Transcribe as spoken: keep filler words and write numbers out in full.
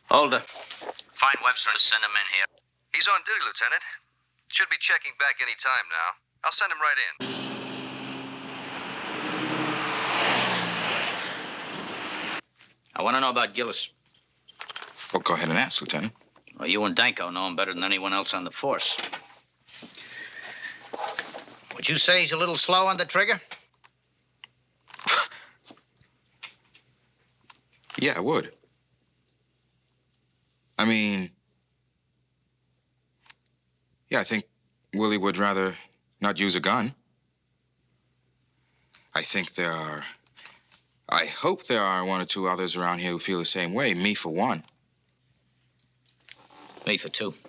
Holder. Find Webster and send him in here. He's on duty, Lieutenant. Should be checking back any time now. I'll send him right in. I want to know about Gillis. Well, go ahead and ask, Lieutenant. Well, you and Danko know him better than anyone else on the force. Would you say he's a little slow on the trigger? Yeah, I would. I mean, yeah, I think Willie would rather not use a gun. I think there are, I hope there are one or two others around here who feel the same way. Me for one. Me for two.